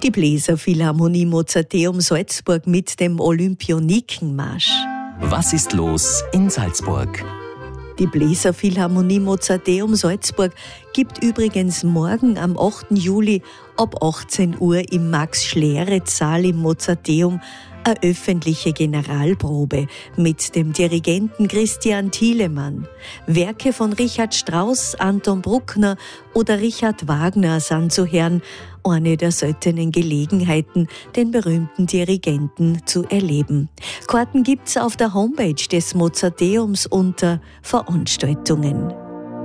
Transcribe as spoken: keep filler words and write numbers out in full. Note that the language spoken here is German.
Die Bläserphilharmonie Mozarteum Salzburg mit dem Olympionikenmarsch. Was ist los in Salzburg? Die Bläserphilharmonie Mozarteum Salzburg gibt übrigens morgen am achten Juli ab achtzehn Uhr im Max-Schlereth-Saal im Mozarteum eine öffentliche Generalprobe mit dem Dirigenten Christian Thielemann. Werke von Richard Strauss, Anton Bruckner oder Richard Wagner sind zu hören, eine der seltenen Gelegenheiten, den berühmten Dirigenten zu erleben. Karten gibt's auf der Homepage des Mozarteums unter Veranstaltungen.